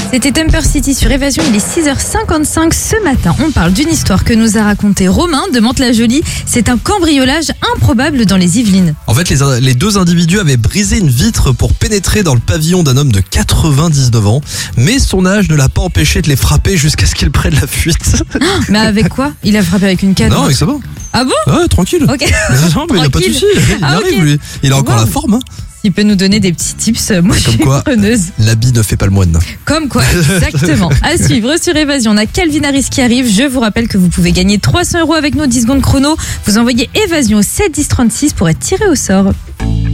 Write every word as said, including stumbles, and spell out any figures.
C'était Temper City sur Évasion, il est six heures cinquante-cinq ce matin. On parle d'une histoire que nous a racontée Romain de Mantes-la-Jolie. C'est un cambriolage improbable dans les Yvelines. En fait, les, les deux individus avaient brisé une vitre pour pénétrer dans le pavillon d'un homme de quatre-vingt-dix-neuf ans. Mais son âge ne l'a pas empêché de les frapper jusqu'à ce qu'ils prennent la fuite. Mais avec quoi? Il a frappé avec une canne? Non, avec sa main. Ah bon? Ouais, tranquille. Ok. Non, mais il n'y a pas de souci. Il Ah, arrive, ok. lui. Il a encore Wow. la forme. Hein. Il peut nous donner des petits tips, moi je Comme suis quoi, preneuse. l'habit ne fait pas le moine. Comme quoi, exactement. À suivre sur Évasion, on a Calvin Harris qui arrive. Je vous rappelle que vous pouvez gagner trois cents euros avec nos dix secondes chrono. Vous envoyez Évasion au sept dix trente-six pour être tiré au sort.